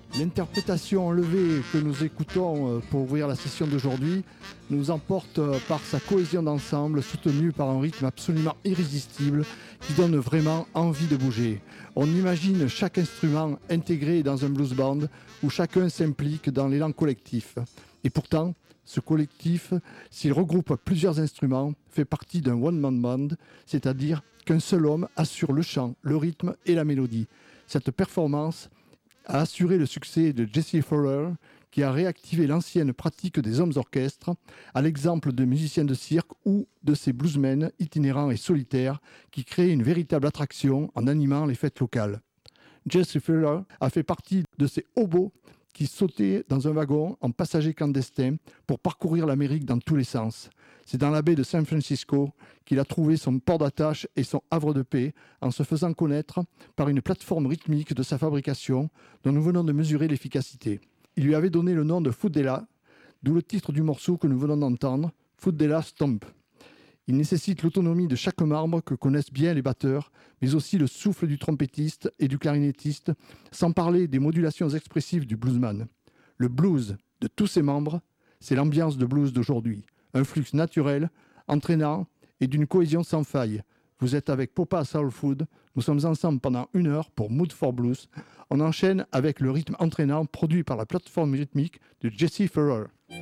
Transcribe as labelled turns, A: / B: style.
A: L'interprétation enlevée que nous écoutons pour ouvrir la session d'aujourd'hui nous emporte par sa cohésion d'ensemble, soutenue par un rythme absolument irrésistible qui donne vraiment envie de bouger. On imagine chaque instrument intégré dans un blues band où chacun s'implique dans l'élan collectif. Et pourtant, ce collectif, s'il regroupe plusieurs instruments, fait partie d'un one-man band, c'est-à-dire qu'un seul homme assure le chant, le rythme et la mélodie. Cette performance a assuré le succès de Jesse Fowler, qui a réactivé l'ancienne pratique des hommes orchestres, à l'exemple de musiciens de cirque ou de ces bluesmen itinérants et solitaires qui créent une véritable attraction en animant les fêtes locales. Jesse Fowler a fait partie de ces hobos qui sautaient dans un wagon en passager clandestin pour parcourir l'Amérique dans tous les sens. C'est dans la baie de San Francisco qu'il a trouvé son port d'attache et son havre de paix en se faisant connaître par une plateforme rythmique de sa fabrication dont nous venons de mesurer l'efficacité. Il lui avait donné le nom de Footdela, d'où le titre du morceau que nous venons d'entendre, Footdela Stomp. Il nécessite l'autonomie de chaque membre que connaissent bien les batteurs, mais aussi le souffle du trompettiste et du clarinettiste, sans parler des modulations expressives du bluesman. Le blues de tous ses membres, c'est l'ambiance de blues d'aujourd'hui. Un flux naturel, entraînant et d'une cohésion sans faille. Vous êtes avec Popa Soul Food, nous sommes ensemble pendant 1 heure pour Mood for Blues. On enchaîne avec le rythme entraînant produit par la plateforme rythmique de Jesse Fowler.